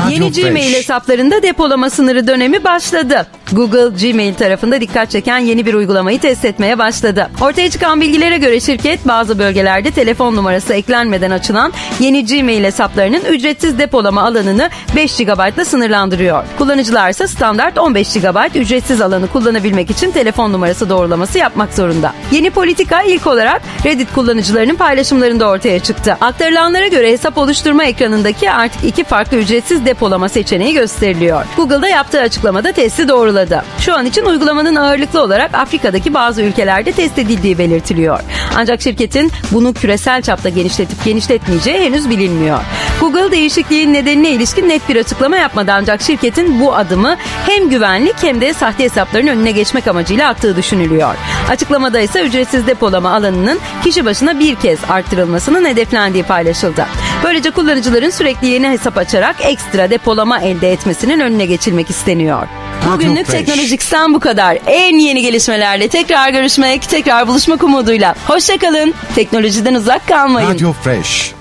Yeni Gmail hesaplarında depolama sınırı dönemi başladı. Google Gmail tarafında dikkat çeken yeni bir uygulamayı test etmeye başladı. Ortaya çıkan bilgilere göre şirket bazı bölgelerde telefon numarası eklenmeden açılan yeni Gmail hesaplarının ücretsiz depolama alanını 5 GB ile sınırlandırıyor. Kullanıcılar ise standart 15 GB ücretsiz alanı kullanabilmek için telefon numarası doğrulaması yapmak zorunda. Yeni politika ilk olarak Reddit kullanıcılarının paylaşımlarında ortaya çıktı. Aktarılanlara göre hesap oluşturma ekranındaki artık 2 farklı ücretsiz depolama seçeneği gösteriliyor. Google'da yaptığı açıklamada testi doğruladı. Şu an için uygulamanın ağırlıklı olarak Afrika'daki bazı ülkelerde test edildiği belirtiliyor. Ancak şirketin bunu küresel çapta genişletip genişletmeyeceği henüz bilinmiyor. Google değişikliğin nedenine ilişkin net bir açıklama yapmadı, ancak şirketin bu adımı hem güvenlik hem de sahte hesapların önüne geçmek amacıyla attığı düşünülüyor. Açıklamada ise ücretsiz depolama alanının kişi başına bir kez arttırılmasının hedeflendiği paylaşıldı. Böylece kullanıcıların sürekli yeni hesap açarak ekstra depolama elde etmesinin önüne geçilmek isteniyor. Bugünlük Teknolojik'ten bu kadar. En yeni gelişmelerle tekrar görüşmek, tekrar buluşmak umuduyla. Hoşça kalın. Teknolojiden uzak kalmayın. Radio Fresh.